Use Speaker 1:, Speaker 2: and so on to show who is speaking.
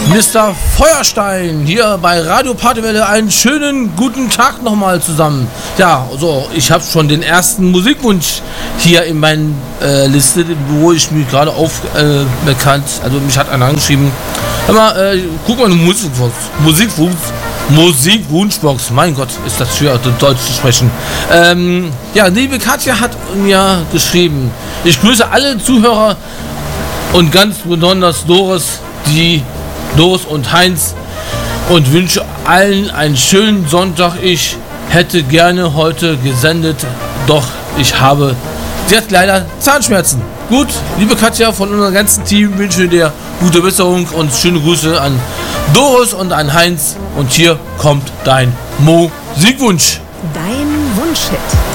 Speaker 1: Mr. Feuerstein hier bei Radio Partywelle. Einen schönen guten Tag nochmal zusammen. Ja, so, ich habe schon den ersten Musikwunsch hier in meiner Liste, wo ich mich gerade bekannt, also mich hat einer angeschrieben. Hör mal, guck mal eine Musikwunschbox. Mein Gott, ist das schwer, Deutsch zu sprechen. Ja, liebe Katja hat mir geschrieben. Ich grüße alle Zuhörer und ganz besonders Doris und Heinz und wünsche allen einen schönen Sonntag. Ich hätte gerne heute gesendet, doch sie hat leider Zahnschmerzen. Gut, liebe Katja, von unserem ganzen Team wünsche ich dir gute Besserung und schöne Grüße an Doris und an Heinz. Und hier kommt dein Musikwunsch.
Speaker 2: Dein Wunschhit.